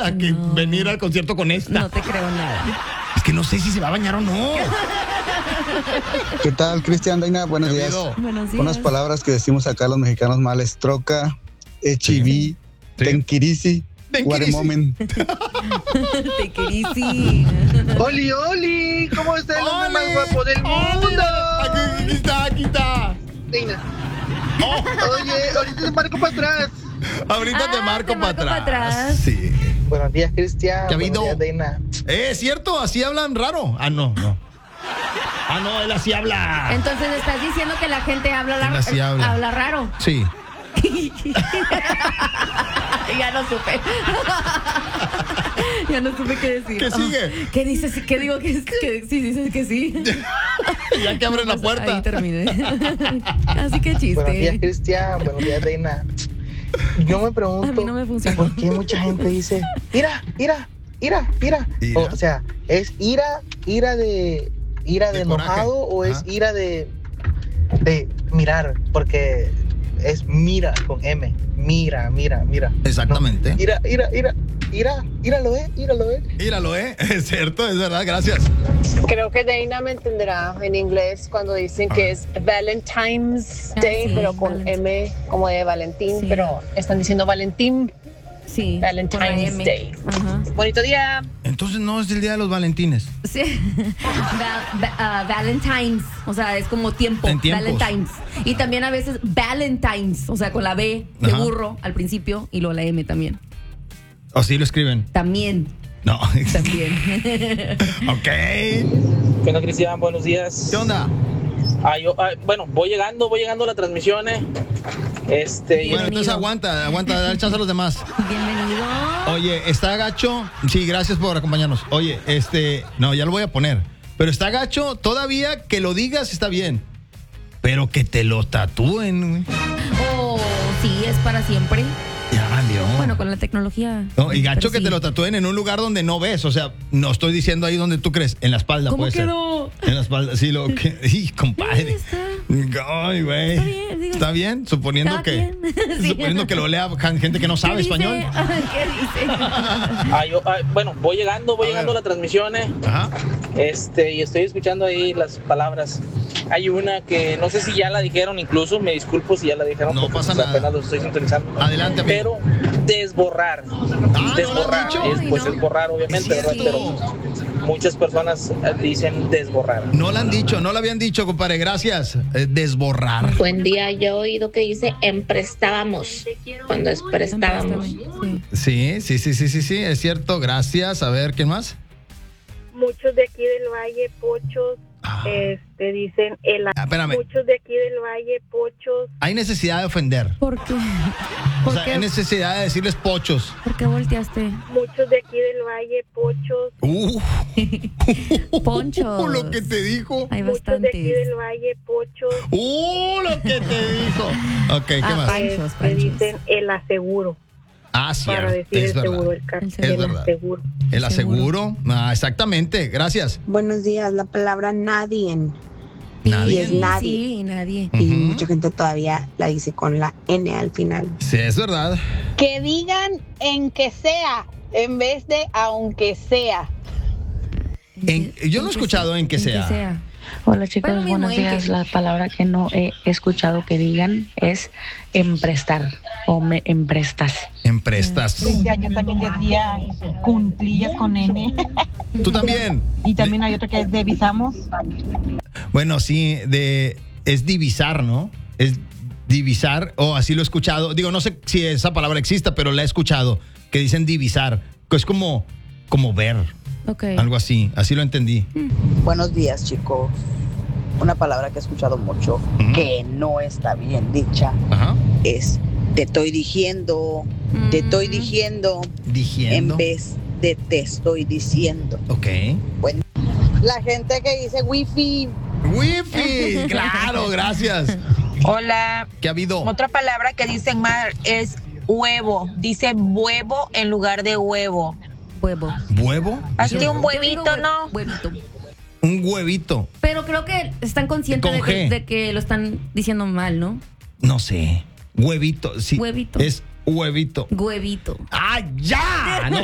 a que venir al concierto con esta. No te creo nada. Es que no sé si se va a bañar o no. ¿Qué tal, Cristian, Daina? Buenos días. Buenos días. Unas palabras que decimos acá los mexicanos mal es troca, echiví, tenquirisi, guaremomen. Tequirisi. ¡Oli, Oli! ¿Cómo está el hombre más guapo del mundo? Aquí está. Deina. Oye, ahorita te marco para atrás. Ahorita te marco para para atrás. Sí. Buenos días, Cristian. ¿Qué ha habido? Buenos días, Deina. ¿Es cierto? ¿Así hablan raro? No. Ah, no, él así habla. Entonces estás diciendo que la gente habla Él así habla. raro. Sí. Ya no supe. Ya no supe qué decir. ¿Qué sigue? ¿Qué dices? ¿Qué digo? Que sí, dices que sí. Ya que abren la puerta. Ahí terminé. Así que chiste. Buenos días, Cristian. Buenos días, Deina. Yo me pregunto, A mí no me funciona. ¿por qué mucha gente dice, ira? O sea, ¿es ira de enojado o es ira de mirar? Porque es mira con M. Mira. Exactamente. No, íralo, Míralo, es cierto, es verdad, gracias. Creo que Deina me entenderá en inglés cuando dicen que es Valentine's Day, sí, pero con Valentine. M como de Valentín, Sí. pero están diciendo Valentín. Sí. Valentine's con la M. Day. Ajá. Bonito día. Entonces no es el día de los Valentines. Sí. Valentine's. O sea, es como tiempo. En tiempos. Valentine's. Y también a veces Valentine's. O sea, con la B de Ajá. burro al principio y luego la M también. ¿O sí lo escriben? También. No. También. Ok. ¿Qué onda, Cristian? Buenos días. ¿Qué onda? Bueno, voy llegando a la transmisión, Bueno, entonces aguanta, dar chance a los demás. Bienvenido. Oye, ¿está gacho? Sí, gracias por acompañarnos. Oye, no, ya lo voy a poner. Pero está gacho, todavía que lo digas está bien. Pero que te lo tatúen, güey. Oh, sí, es para siempre. Ya valió. Bueno, con la tecnología. No, y gacho pero que sí. te lo tatúen en un lugar donde no ves. O sea, no estoy diciendo ahí donde tú crees. En la espalda ¿Cómo puede quedó? ser. En la espalda, sí, lo que. ¡Y, compadre! Está. Ay, güey. Está bien, digo. ¿Está bien? Suponiendo Cada que. quien. Sí. Suponiendo que lo lea gente que no sabe ¿Qué dice? español. ¿Qué dice? Bueno, voy llegando a la transmisión, Ajá. y estoy escuchando ahí las palabras. Hay una que no sé si ya la dijeron, incluso me disculpo si ya la dijeron. No porque, pasa pues, nada. apenas lo estoy sintonizando. Adelante, amigo. Pero desborrar. ¿no lo han dicho? Pues Ay, es no. borrar, obviamente, Es ¿verdad? cierto. Pero muchas personas dicen desborrar. No lo han dicho, no lo habían dicho, compadre. Gracias. Desborrar. Buen día, yo he oído que dice emprestábamos, cuando es prestábamos. Sí. Sí, es cierto. Gracias. A ver, ¿quién más? Muchos de aquí del Valle, pochos, dicen Espérame. muchos de aquí del Valle, pochos. Hay necesidad de ofender. ¿Por qué? O sea, hay necesidad de decirles pochos. ¿Por qué volteaste? Muchos de aquí del Valle, pochos. Ponchos. Lo que te dijo. Hay Muchos de aquí bastantes. del Valle, pochos. Lo que te dijo. Ok, ¿qué más? Panchos. Dicen el aseguro. Ah, Para cierto. decir Es el seguro verdad. del carro. El seguro. Es verdad. Aseguro. El aseguro. Ah, exactamente. Gracias. Buenos días, la palabra nadie. Nadie. Y es nadie. Sí, nadie. Y Ujú. mucha gente todavía la dice con la N al final. Sí, es verdad. Que digan en que sea en vez de aunque sea. Yo no he escuchado en que sea. Hola chicos, Bueno, mismo, buenos ¿en días. qué? La palabra que no he escuchado que digan es emprestar o me emprestas. Emprestas. Ya, yo también decía cumplillas con N. Tú también. Y también hay otra que es divisamos. Bueno, sí, es divisar, ¿no? Es divisar, o así lo he escuchado. Digo, no sé si esa palabra exista, pero la he escuchado, que dicen divisar, que es como ver, Ok. algo así lo entendí. Buenos días, chicos. Una palabra que he escuchado mucho, Ujú. que no está bien dicha, Ajá. es te estoy diciendo, Diciendo. en vez de te estoy diciendo. Ok. La gente que dice wifi. Wifi, claro, gracias. Hola. ¿Qué ha habido? Otra palabra que dicen mal es huevo. Dice huevo en lugar de huevo. Huevo. ¿Huevo? Hazte un Yo digo huevito, ¿no? Huevito. Un huevito. Pero creo que están conscientes Con G. de que lo están diciendo mal, ¿no? No sé. Huevito, sí. Huevito. Es huevito. Huevito. ¡Ah, ya! No